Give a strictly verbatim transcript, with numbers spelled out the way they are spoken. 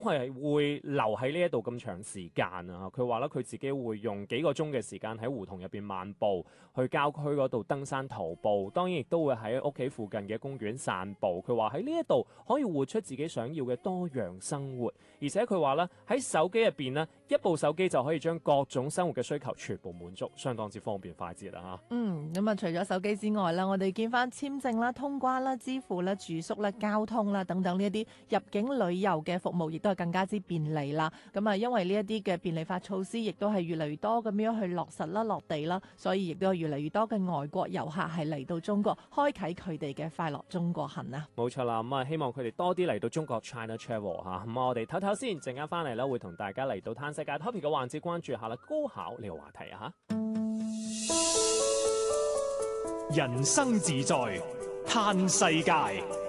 係會留喺呢一度咁長時間啊！佢話咧，佢自己會用幾個鐘嘅時間喺胡同入邊漫步，去郊區嗰度登山徒步，當然亦都會喺屋企附近嘅公園散步。佢話喺呢一度可以活出自己想要嘅多樣生活，而且佢話咧，喺手機入邊呢，一部手機就可以將各種生活嘅需求全部滿足，相當之方便快捷啦嚇。 嗯，咁啊，除咗手機之外啦，我哋見翻簽證啦、通關啦、支付啦、住宿啦、交通啦等等呢一啲入境旅遊嘅服務，亦都係更加之便利啦。咁啊，因為呢一啲嘅便利化措施，亦都係越嚟越多咁樣去落實啦、落地啦，所以亦都有越嚟越多嘅外國遊客係嚟到中國，開啟佢哋嘅快樂中國行啊！ 冇錯啦，咁啊，希望佢哋多啲嚟到中國 China Travel 嚇。咁我哋唞唞先，陣間翻嚟啦，會同大家嚟到嘆世界 topic 嘅環節，關注下啦高考呢個話題啊嚇。 人生自在嘆世界。